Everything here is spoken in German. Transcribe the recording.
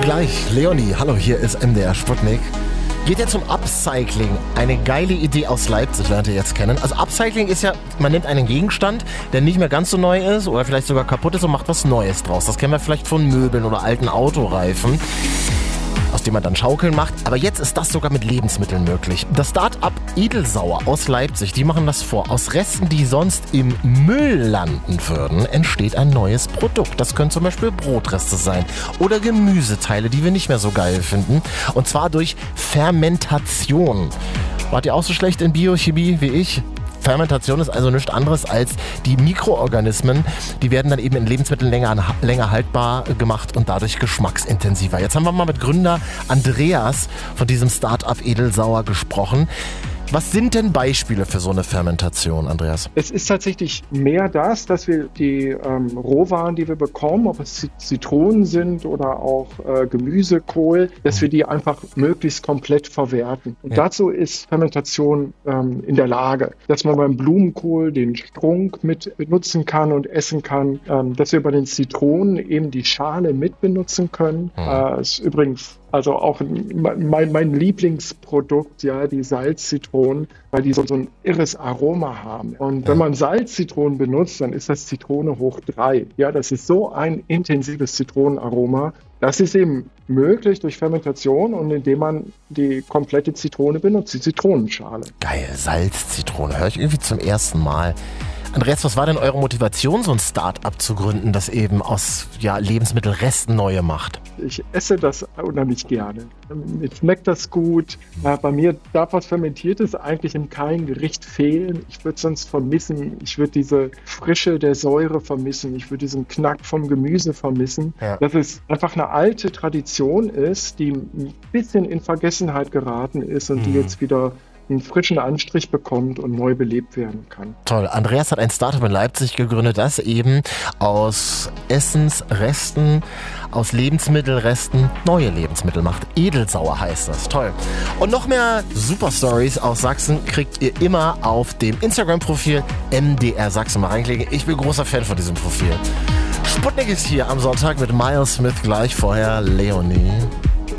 Gleich, Leonie, hallo, hier ist MDR Sputnik. Geht jetzt um Upcycling. Eine geile Idee aus Leipzig, lernt ihr jetzt kennen. Also Upcycling ist ja, man nimmt einen Gegenstand, der nicht mehr ganz so neu ist oder vielleicht sogar kaputt ist und macht was Neues draus. Das kennen wir vielleicht von Möbeln oder alten Autoreifen, aus dem man dann Schaukeln macht. Aber jetzt ist das sogar mit Lebensmitteln möglich. Das Start-up Edelsauer aus Leipzig, die machen das vor. Aus Resten, die sonst im Müll landen würden, entsteht ein neues Produkt. Das können zum Beispiel Brotreste sein oder Gemüseteile, die wir nicht mehr so geil finden. Und zwar durch Fermentation. Wart ihr auch so schlecht in Biochemie wie ich? Fermentation ist also nichts anderes als die Mikroorganismen, die werden dann eben in Lebensmitteln länger haltbar gemacht und dadurch geschmacksintensiver. Jetzt haben wir mal mit Gründer Andreas von diesem Start-up Edelsauer gesprochen. Was sind denn Beispiele für so eine Fermentation, Andreas? Es ist tatsächlich mehr das, dass wir die Rohwaren, die wir bekommen, ob es Zitronen sind oder auch Gemüse, Kohl, dass wir die einfach möglichst komplett verwerten. Und dazu ist Fermentation in der Lage, dass man beim Blumenkohl den Strunk mit benutzen kann und essen kann, dass wir bei den Zitronen eben die Schale mit benutzen können. Ist übrigens also auch mein Lieblingsprodukt, ja, die Salzzitronen, weil die so ein irres Aroma haben. Und wenn man Salzzitronen benutzt, dann ist das Zitrone hoch 3. Ja, das ist so ein intensives Zitronenaroma. Das ist eben möglich durch Fermentation und indem man die komplette Zitrone benutzt, die Zitronenschale. Geil, Salzzitrone, höre ich irgendwie zum ersten Mal. Andreas, was war denn eure Motivation, so ein Start-up zu gründen, das eben aus Lebensmittelresten neue macht? Ich esse das unheimlich gerne. Mir schmeckt das gut. Bei mir darf was Fermentiertes eigentlich in keinem Gericht fehlen. Ich würde es sonst vermissen. Ich würde diese Frische der Säure vermissen. Ich würde diesen Knack vom Gemüse vermissen. Ja. Dass es einfach eine alte Tradition ist, die ein bisschen in Vergessenheit geraten ist und die jetzt wieder einen frischen Anstrich bekommt und neu belebt werden kann. Toll. Andreas hat ein Startup in Leipzig gegründet, das eben aus Essensresten, aus Lebensmittelresten neue Lebensmittel macht. Edelsauer heißt das. Toll. Und noch mehr Super-Stories aus Sachsen kriegt ihr immer auf dem Instagram-Profil MDR Sachsen. Mal reinklicken. Ich bin großer Fan von diesem Profil. Sputnik ist hier am Sonntag mit Miles Smith, gleich vorher Leonie.